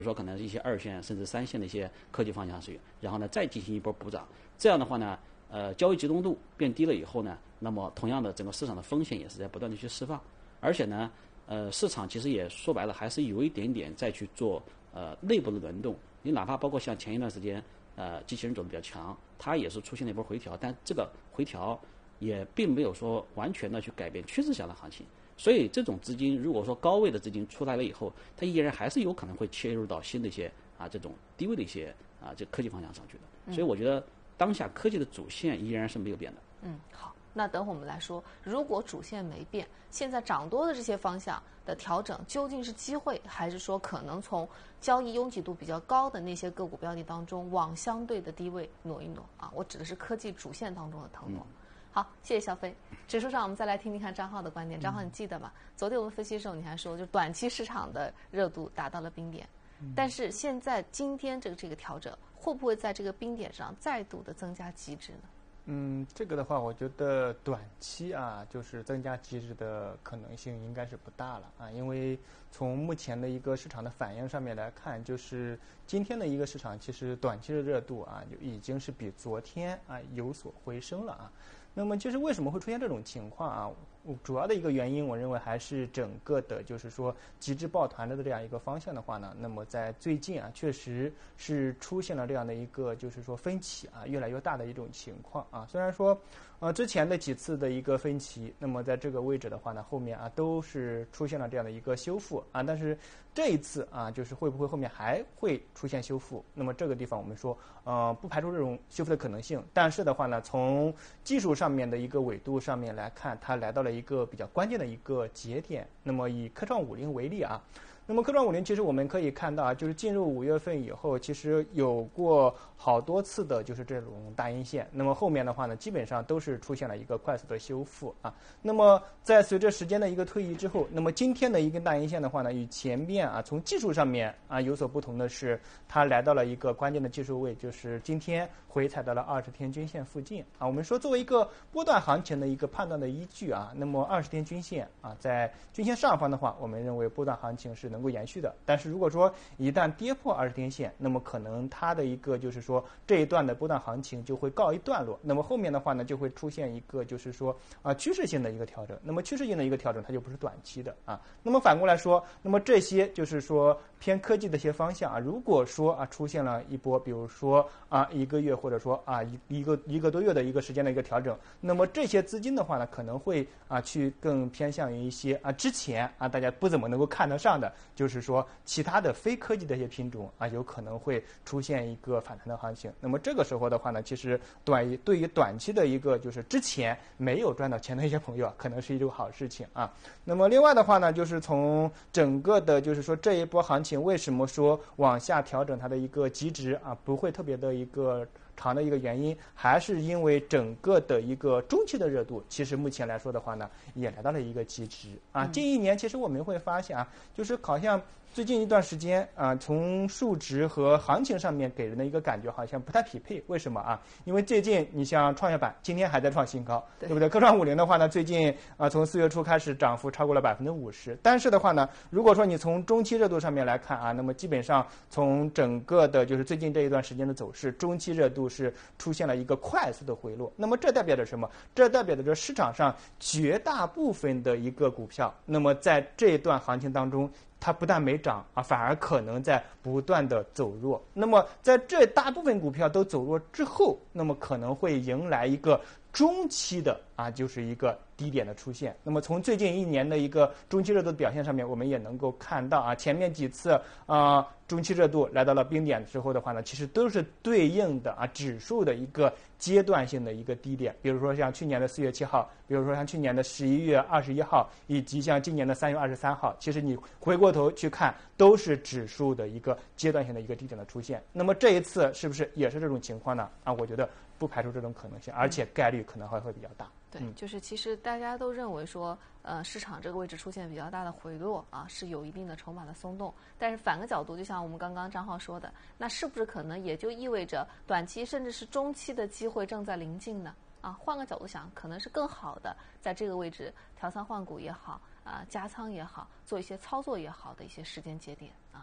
如说可能一些2线甚至3线的一些科技方向上去，然后呢再进行一波补涨。这样的话呢，交易集中度变低了以后呢，那么同样的整个市场的风险也是在不断的去释放，而且呢，市场其实也说白了还是有一点点再去做内部的轮动。你哪怕包括像前一段时间机器人走的比较强，它也是出现了一波回调，但这个回调也并没有说完全的去改变趋势下的行情。所以这种资金如果说高位的资金出来了以后，它依然还是有可能会切入到新的一些这种低位的一些这科技方向上去的。所以我觉得当下科技的主线依然是没有变的。 好，那等会我们来说，如果主线没变，现在涨多的这些方向的调整究竟是机会，还是说可能从交易拥挤度比较高的那些个股标的当中往相对的低位挪一挪我指的是科技主线当中的腾挪。好，谢谢小飞。指数上我们再来听听看张浩的观点。张浩，你记得吗？昨天我们分析的时候，你还说就短期市场的热度达到了冰点，但是现在今天这个调整会不会在这个冰点上再度的增加极值呢？ 这个的话，我觉得短期就是增加极值的可能性应该是不大了因为从目前的一个市场的反应上面来看，就是今天的一个市场其实短期的热度就已经是比昨天有所回升了那么其实为什么会出现这种情况主要的一个原因，我认为还是整个的就是说极致抱团的这样一个方向的话呢，那么在最近确实是出现了这样的一个就是说分歧越来越大的一种情况虽然说之前的几次的一个分歧，那么在这个位置的话呢，后面都是出现了这样的一个修复但是这一次就是会不会后面还会出现修复？那么这个地方我们说不排除这种修复的可能性，但是的话呢，从技术上面的一个纬度上面来看，它来到了一个比较关键的一个节点。那么以科创50为例那么科创50其实我们可以看到就是进入5月份以后，其实有过好多次的就是这种大阴线，那么后面的话呢，基本上都是出现了一个快速的修复那么在随着时间的一个推移之后，那么今天的一根大阴线的话呢，与前面从技术上面有所不同的是，它来到了一个关键的技术位，就是今天回踩到了20天均线附近我们说作为一个波段行情的一个判断的依据那么20天均线在均线上方的话，我们认为波段行情是能够延续的。但是如果说一旦跌破20天线，那么可能它的一个就是说这一段的波段行情就会告一段落，那么后面的话呢，就会出现一个就是说趋势性的一个调整。那么趋势性的一个调整，它就不是短期的那么反过来说，那么这些就是说偏科技的一些方向如果说出现了一波，比如说1个月或者说一个多月的一个时间的一个调整，那么这些资金的话呢，可能会去更偏向于一些之前大家不怎么能够看得上的，就是说其他的非科技的一些品种有可能会出现一个反弹的行情。那么这个时候的话呢，其实对于短期的一个就是之前没有赚到钱的一些朋友可能是一种好事情那么另外的话呢，就是从整个的就是说这一波行情为什么说往下调整它的一个极值不会特别的一个长的一个原因，还是因为整个的一个中期的热度，其实目前来说的话呢，也来到了一个极值近1年其实我们会发现就是好像最近一段时间从数值和行情上面给人的一个感觉好像不太匹配。为什么因为最近你像创业板今天还在创新高，对不对？科创50的话呢，最近从4月初开始涨幅超过了50%。但是的话呢，如果说你从中期热度上面来看那么基本上从整个的就是最近这一段时间的走势，中期热度是出现了一个快速的回落。那么这代表着什么？这代表着市场上绝大部分的一个股票，那么在这一段行情当中，它不但没涨反而可能在不断的走弱。那么在这大部分股票都走弱之后，那么可能会迎来一个中期的就是一个低点的出现。那么从最近1年的一个中期热度的表现上面，我们也能够看到前面几次中期热度来到了冰点之后的话呢，其实都是对应的指数的一个阶段性的一个低点。比如说像去年的4月7号，比如说像去年的11月21号，以及像今年的3月23号，其实你回过头去看，都是指数的一个阶段性的一个低点的出现。那么这一次是不是也是这种情况呢？我觉得不排除这种可能性，而且概率可能还会比较大。 对，就是其实大家都认为说，市场这个位置出现比较大的回落是有一定的筹码的松动。但是反个角度，就像我们刚刚张浩说的，那是不是可能也就意味着短期甚至是中期的机会正在临近呢？换个角度想，可能是更好的在这个位置调仓换股也好加仓也好，做一些操作也好的一些时间节点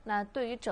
那对于整